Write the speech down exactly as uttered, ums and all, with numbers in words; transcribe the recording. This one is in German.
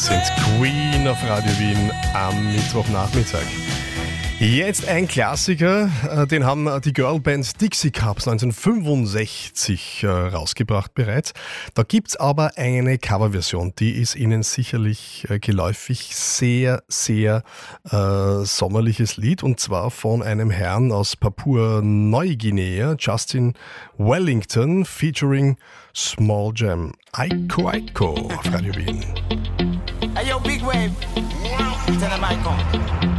sind Queen auf Radio Wien am Mittwochnachmittag. Jetzt ein Klassiker, den haben die Girlband Dixie Cups neunzehnhundertfünfundsechzig rausgebracht bereits. Da gibt's aber eine Coverversion, die ist Ihnen sicherlich geläufig. Sehr, sehr äh, sommerliches Lied, und zwar von einem Herrn aus Papua-Neuguinea, Justin Wellington, featuring Small Jam. Aiko Aiko auf Radio Wien. Hey yo, Big Wave, tell them I come.